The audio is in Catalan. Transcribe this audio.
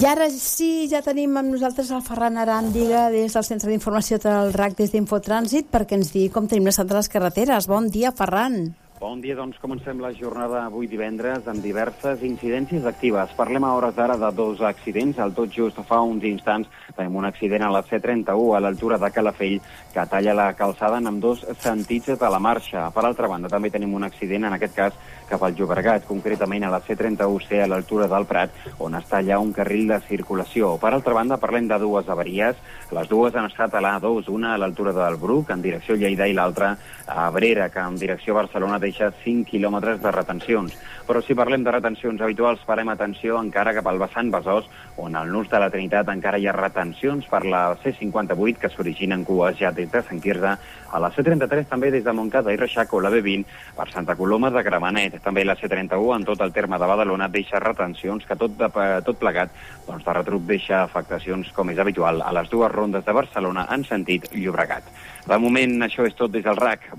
I ara sí, ja tenim amb nosaltres el Ferran Aràndiga des del Centre d'Informació del RAC, des d'Infotrànsit, perquè ens digui com tenim l'estat de les carreteres. Bon dia, Ferran. Bon dia, doncs comencem la jornada avui divendres amb diverses incidències actives. Parlem a hores d'ara de 2 accidents. Al tot just fa uns instants tenim un accident a la C31 a l'altura de Calafell que talla la calçada en ambdós sentits de la marxa. Per altra banda, també tenim un accident, en aquest cas cap al Llobregat, concretament a la C31C a l'altura del Prat, on està allà un carril de circulació. Per altra banda, parlem de 2 avaries. Les dues han estat a l'A2, una a l'altura del Bruc, en direcció Lleida, i l'altra a Abrera, que en direcció Barcelona deixa 5 quilòmetres de retencions. Però si parlem de retencions habituals, farem atenció encara cap al vessant Besòs, on al Nus de la Trinitat encara hi ha retencions per la C58, que s'originen cues ja des de Sant Quirze, a la C33 també des de Montcada i Reixac, o la B20 per Santa Coloma de Gramenet. També la C31 en tot el terme de Badalona deixa retencions que tot plegat doncs, de retruc deixa afectacions, com és habitual, a les dues rondes de Barcelona en sentit Llobregat. De moment això és tot des del RAC.